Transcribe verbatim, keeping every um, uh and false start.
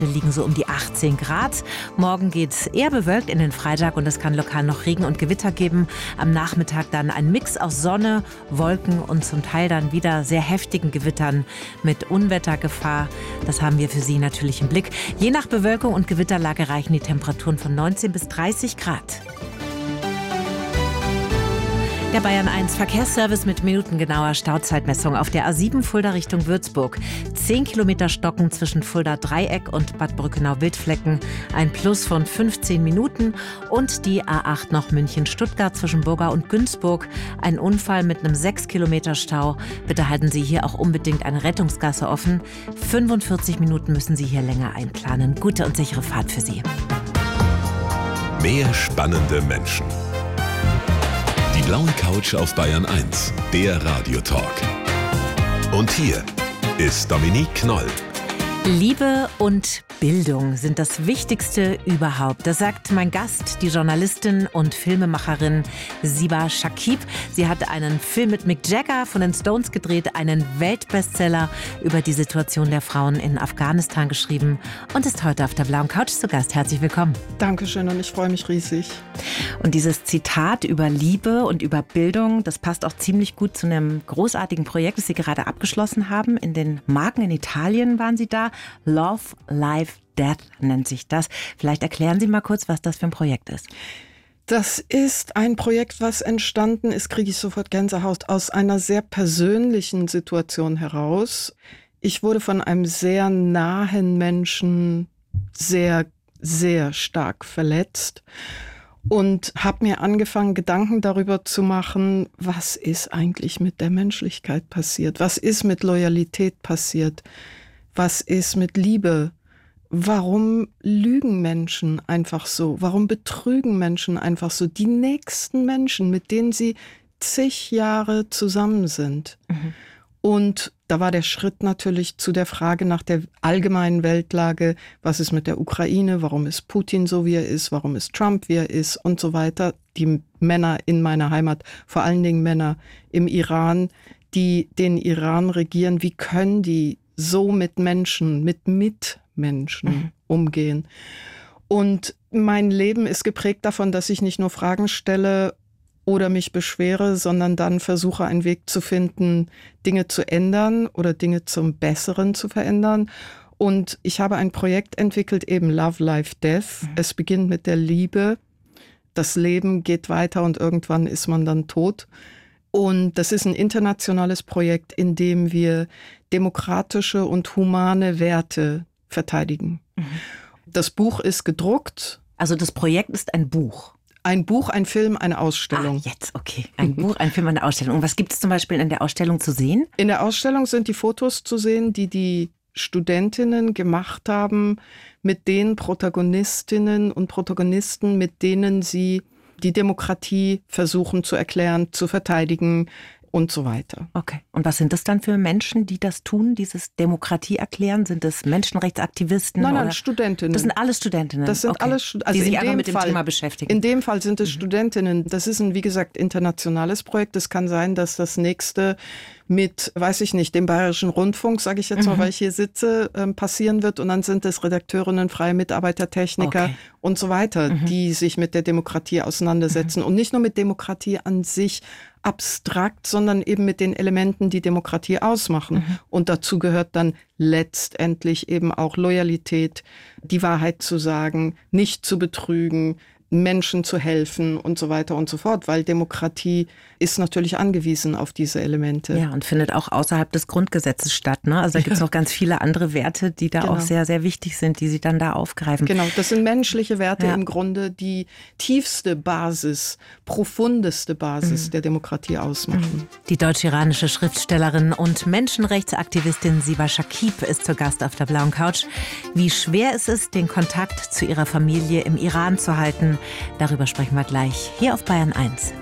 liegen so um die achtzehn Grad. Morgen geht es eher bewölkt in den Freitag und es kann lokal noch Regen und Gewitter geben. Am Nachmittag dann ein Mix aus Sonne, Wolken und zum Teil dann wieder sehr heftigen Gewittern mit Unwettergefahr. Das haben wir für Sie natürlich im Blick. Je nach Bewölkung und Gewitterlage reichen die Temperaturen von neunzehn bis dreißig Grad. Der Bayern eins Verkehrsservice mit minutengenauer Stauzeitmessung auf der A sieben Fulda Richtung Würzburg. zehn Kilometer Stocken zwischen Fulda Dreieck und Bad Brückenau-Wildflecken. Ein Plus von fünfzehn Minuten. Und die A acht noch München-Stuttgart zwischen Burgau und Günzburg. Ein Unfall mit einem sechs Kilometer Stau. Bitte halten Sie hier auch unbedingt eine Rettungsgasse offen. fünfundvierzig Minuten müssen Sie hier länger einplanen. Gute und sichere Fahrt für Sie. Mehr spannende Menschen. Die blaue Couch auf Bayern eins, der Radiotalk. Und hier ist Dominique Knoll. Liebe und Bildung sind das Wichtigste überhaupt. Das sagt mein Gast, die Journalistin und Filmemacherin Ziba Shakib. Sie hat einen Film mit Mick Jagger von den Stones gedreht, einen Weltbestseller über die Situation der Frauen in Afghanistan geschrieben und ist heute auf der blauen Couch zu Gast. Herzlich willkommen. Dankeschön und ich freue mich riesig. Und dieses Zitat über Liebe und über Bildung, das passt auch ziemlich gut zu einem großartigen Projekt, das Sie gerade abgeschlossen haben. In den Marken in Italien waren Sie da. Love, Life, Death nennt sich das. Vielleicht erklären Sie mal kurz, was das für ein Projekt ist. Das ist ein Projekt, was entstanden ist, kriege ich sofort Gänsehaut, aus einer sehr persönlichen Situation heraus. Ich wurde von einem sehr nahen Menschen sehr, sehr stark verletzt und habe mir angefangen, Gedanken darüber zu machen, was ist eigentlich mit der Menschlichkeit passiert? Was ist mit Loyalität passiert? Was ist mit Liebe? Warum lügen Menschen einfach so? Warum betrügen Menschen einfach so? Die nächsten Menschen, mit denen sie zig Jahre zusammen sind. Mhm. Und da war der Schritt natürlich zu der Frage nach der allgemeinen Weltlage. Was ist mit der Ukraine? Warum ist Putin so, wie er ist? Warum ist Trump, wie er ist? Und so weiter. Die Männer in meiner Heimat, vor allen Dingen Männer im Iran, die den Iran regieren, wie können die so mit Menschen, mit Mitmenschen mhm. umgehen. Und mein Leben ist geprägt davon, dass ich nicht nur Fragen stelle oder mich beschwere, sondern dann versuche, einen Weg zu finden, Dinge zu ändern oder Dinge zum Besseren zu verändern. Und ich habe ein Projekt entwickelt, eben Love, Life, Death. Mhm. Es beginnt mit der Liebe. Das Leben geht weiter und irgendwann ist man dann tot. Und das ist ein internationales Projekt, in dem wir demokratische und humane Werte verteidigen. Mhm. Das Buch ist gedruckt. Also das Projekt ist ein Buch? Ein Buch, ein Film, eine Ausstellung. Ah, jetzt, okay. Ein Buch, ein Film, eine Ausstellung. Und was gibt es zum Beispiel in der Ausstellung zu sehen? In der Ausstellung sind die Fotos zu sehen, die die Studentinnen gemacht haben mit den Protagonistinnen und Protagonisten, mit denen sie die Demokratie versuchen zu erklären, zu verteidigen und so weiter. Okay. Und was sind das dann für Menschen, die das tun, dieses Demokratie erklären? Sind das Menschenrechtsaktivisten? Nein, nein, oder? Studentinnen. Das sind alles Studentinnen? Das sind okay. alles, also die sich einfach dem mit dem Fall, Thema beschäftigen. In dem Fall sind es mhm. Studentinnen. Das ist ein, wie gesagt, internationales Projekt. Es kann sein, dass das nächste mit, weiß ich nicht, dem Bayerischen Rundfunk, sage ich jetzt mhm. mal, weil ich hier sitze, äh, passieren wird. Und dann sind es Redakteurinnen, freie Mitarbeiter, Techniker okay. und so weiter, mhm. die sich mit der Demokratie auseinandersetzen. Mhm. Und nicht nur mit Demokratie an sich abstrakt, sondern eben mit den Elementen, die Demokratie ausmachen. Mhm. Und dazu gehört dann letztendlich eben auch Loyalität, die Wahrheit zu sagen, nicht zu betrügen, Menschen zu helfen und so weiter und so fort, weil Demokratie ist natürlich angewiesen auf diese Elemente. Ja, und findet auch außerhalb des Grundgesetzes statt, ne? Also da gibt es noch ganz viele andere Werte, die da genau. auch sehr, sehr wichtig sind, die Sie dann da aufgreifen. Genau, das sind menschliche Werte ja. im Grunde, die tiefste Basis, profundeste Basis mhm. der Demokratie ausmachen. Die deutsch-iranische Schriftstellerin und Menschenrechtsaktivistin Ziba Shakib ist zu Gast auf der blauen Couch. Wie schwer es ist, den Kontakt zu ihrer Familie im Iran zu halten, darüber sprechen wir gleich hier auf Bayern eins.